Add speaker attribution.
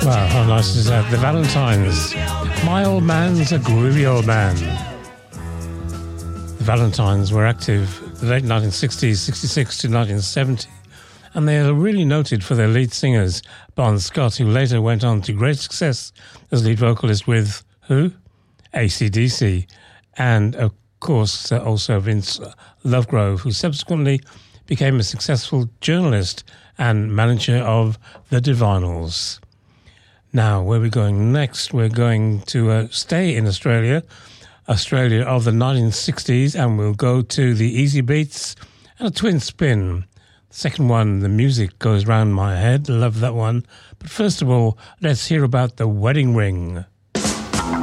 Speaker 1: Wow, how nice is that? The Valentines. My old man's a groovy old man. The Valentines were active the late 1960s, 66 to 1970, and they are really noted for their lead singers, Bon Scott, who later went on to great success as lead vocalist with, who? AC/DC, and of course also Vince Lovegrove, who subsequently became a successful journalist and manager of the Divinyls. Now, where are we going next? We're going to stay in Australia of the 1960s, and we'll go to the Easy Beats and a twin spin. The second one, The Music Goes Round My Head. Love that one. But first of all, let's hear about The Wedding Ring.